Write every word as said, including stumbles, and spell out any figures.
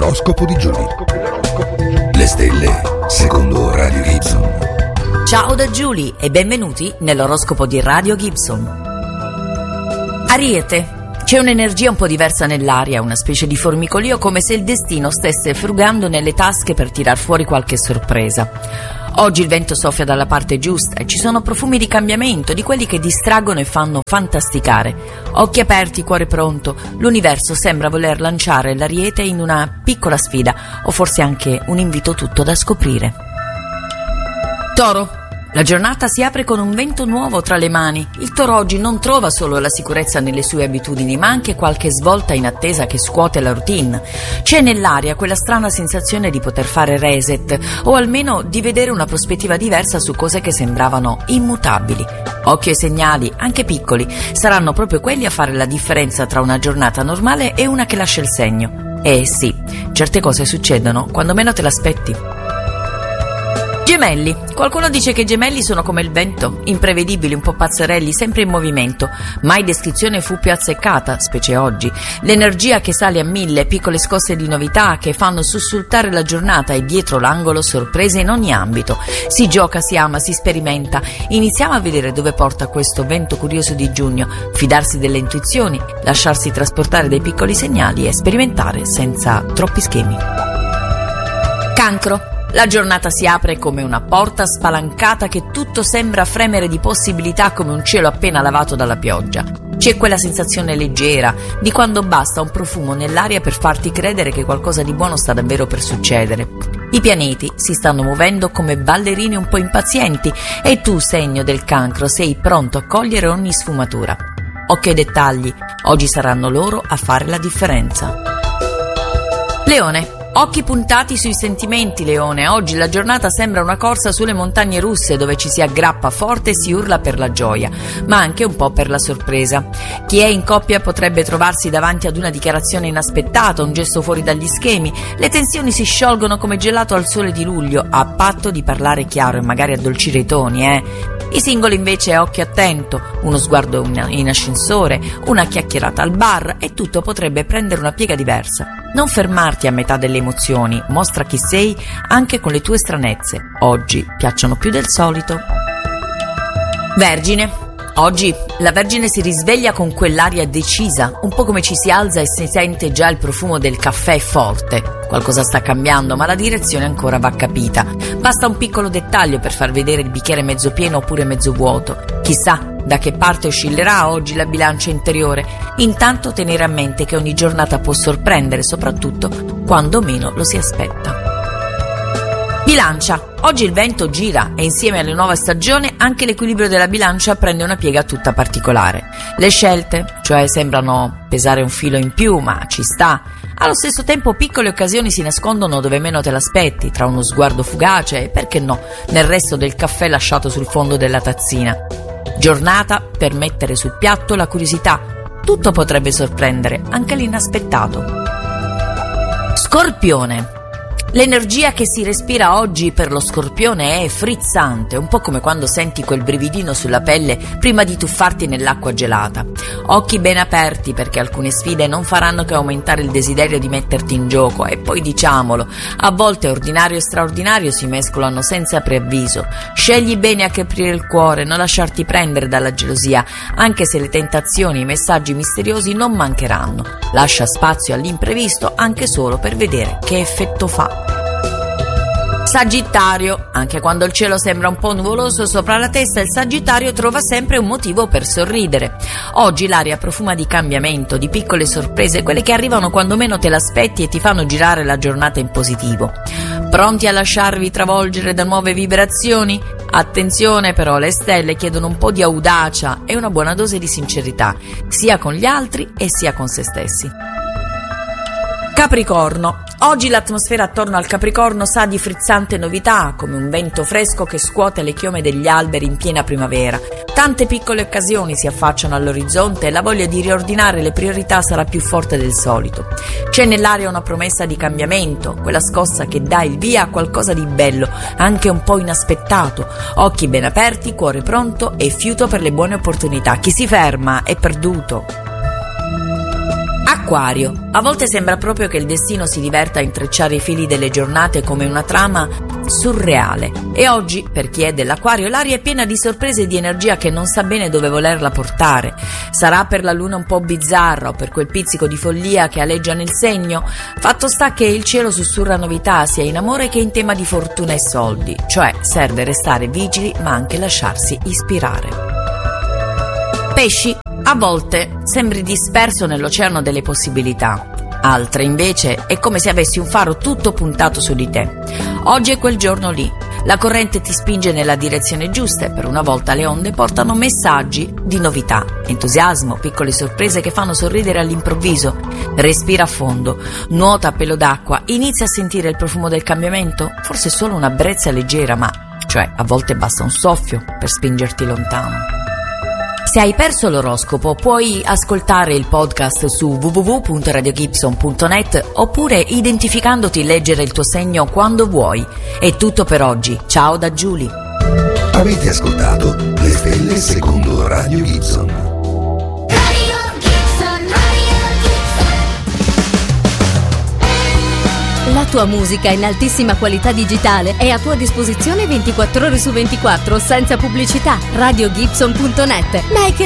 L'oroscopo di Giulia. Le stelle secondo Radio Gibson. Ciao da Giulia e benvenuti nell'oroscopo di Radio Gibson. Ariete. C'è un'energia un po' diversa nell'aria, una specie di formicolio, come se il destino stesse frugando nelle tasche per tirar fuori qualche sorpresa. Oggi il vento soffia dalla parte giusta e ci sono profumi di cambiamento, di quelli che distraggono e fanno fantasticare. Occhi aperti, cuore pronto, l'universo sembra voler lanciare l'Ariete in una piccola sfida, o forse anche un invito tutto da scoprire. Toro. La giornata si apre con un vento nuovo tra le mani. Il Toro oggi non trova solo la sicurezza nelle sue abitudini, ma anche qualche svolta inattesa che scuote la routine. C'è nell'aria quella strana sensazione di poter fare reset, o almeno di vedere una prospettiva diversa su cose che sembravano immutabili. Occhio ai segnali, anche piccoli, saranno proprio quelli a fare la differenza tra una giornata normale e una che lascia il segno. E sì, certe cose succedono quando meno te l'aspetti. Gemelli. Qualcuno dice che i gemelli sono come il vento, imprevedibili, un po' pazzerelli, sempre in movimento. Mai descrizione fu più azzeccata, specie oggi. L'energia che sale a mille, piccole scosse di novità che fanno sussultare la giornata e dietro l'angolo sorprese in ogni ambito. Si gioca, si ama, si sperimenta. Iniziamo a vedere dove porta questo vento curioso di giugno. Fidarsi delle intuizioni, lasciarsi trasportare dai piccoli segnali e sperimentare senza troppi schemi. Cancro. La giornata si apre come una porta spalancata che tutto sembra fremere di possibilità come un cielo appena lavato dalla pioggia. C'è quella sensazione leggera di quando basta un profumo nell'aria per farti credere che qualcosa di buono sta davvero per succedere. I pianeti si stanno muovendo come ballerini un po' impazienti e tu, segno del Cancro, sei pronto a cogliere ogni sfumatura. Occhio ai dettagli, oggi saranno loro a fare la differenza. Leone. Occhi puntati sui sentimenti, Leone. Oggi la giornata sembra una corsa sulle montagne russe dove ci si aggrappa forte e si urla per la gioia, ma anche un po' per la sorpresa. Chi è in coppia potrebbe trovarsi davanti ad una dichiarazione inaspettata, un gesto fuori dagli schemi. Le tensioni si sciolgono come gelato al sole di luglio, a patto di parlare chiaro e magari addolcire i toni, eh. I singoli invece occhio attento, uno sguardo in ascensore, una chiacchierata al bar e tutto potrebbe prendere una piega diversa. Non fermarti a metà delle emozioni, mostra chi sei anche con le tue stranezze. Oggi piacciono più del solito. Vergine. Oggi la Vergine si risveglia con quell'aria decisa, un po' come ci si alza e si sente già il profumo del caffè forte. Qualcosa sta cambiando, ma la direzione ancora va capita. Basta un piccolo dettaglio per far vedere il bicchiere mezzo pieno oppure mezzo vuoto. Chissà da che parte oscillerà oggi la bilancia interiore. Intanto tenere a mente che ogni giornata può sorprendere, soprattutto quando meno lo si aspetta. Bilancia. Oggi il vento gira e insieme alle nuove stagioni anche l'equilibrio della bilancia prende una piega tutta particolare. Le scelte, cioè, sembrano pesare un filo in più, ma ci sta. Allo stesso tempo piccole occasioni si nascondono dove meno te l'aspetti, tra uno sguardo fugace e, perché no, nel resto del caffè lasciato sul fondo della tazzina. Giornata per mettere sul piatto la curiosità. Tutto potrebbe sorprendere, anche l'inaspettato. Scorpione. L'energia che si respira oggi per lo Scorpione è frizzante, un po' come quando senti quel brividino sulla pelle prima di tuffarti nell'acqua gelata. Occhi ben aperti perché alcune sfide non faranno che aumentare il desiderio di metterti in gioco e poi diciamolo, a volte ordinario e straordinario si mescolano senza preavviso. Scegli bene a che aprire il cuore, non lasciarti prendere dalla gelosia, anche se le tentazioni e i messaggi misteriosi non mancheranno. Lascia spazio all'imprevisto anche solo per vedere che effetto fa. Sagittario. Anche quando il cielo sembra un po' nuvoloso sopra la testa, il Sagittario trova sempre un motivo per sorridere. Oggi l'aria profuma di cambiamento, di piccole sorprese, quelle che arrivano quando meno te l'aspetti e ti fanno girare la giornata in positivo. Pronti a lasciarvi travolgere da nuove vibrazioni? Attenzione però, le stelle chiedono un po' di audacia e una buona dose di sincerità, sia con gli altri e sia con se stessi. Capricorno. Oggi l'atmosfera attorno al Capricorno sa di frizzante novità, come un vento fresco che scuote le chiome degli alberi in piena primavera. Tante piccole occasioni si affacciano all'orizzonte e la voglia di riordinare le priorità sarà più forte del solito. C'è nell'aria una promessa di cambiamento, quella scossa che dà il via a qualcosa di bello, anche un po' inaspettato. Occhi ben aperti, cuore pronto e fiuto per le buone opportunità. Chi si ferma è perduto. Acquario. Acquario. A volte sembra proprio che il destino si diverta a intrecciare i fili delle giornate come una trama surreale. E oggi, per chi è dell'Acquario, l'aria è piena di sorprese e di energia che non sa bene dove volerla portare. Sarà per la luna un po' bizzarra o per quel pizzico di follia che aleggia nel segno? Fatto sta che il cielo sussurra novità sia in amore che in tema di fortuna e soldi, cioè serve restare vigili ma anche lasciarsi ispirare. Pesci. A volte sembri disperso nell'oceano delle possibilità, altre invece è come se avessi un faro tutto puntato su di te. Oggi è quel giorno lì, la corrente ti spinge nella direzione giusta e per una volta le onde portano messaggi di novità, entusiasmo, piccole sorprese che fanno sorridere all'improvviso. Respira a fondo, nuota a pelo d'acqua, inizia a sentire il profumo del cambiamento, forse solo una brezza leggera, ma cioè a volte basta un soffio per spingerti lontano. Se hai perso l'oroscopo puoi ascoltare il podcast su w w w punto radio gibson punto net oppure identificandoti leggere il tuo segno quando vuoi. È tutto per oggi, ciao da Giulia. Avete ascoltato Le Stelle secondo Radio Gibson. La tua musica in altissima qualità digitale è a tua disposizione ventiquattro ore su ventiquattro senza pubblicità. radio gibson punto net. Make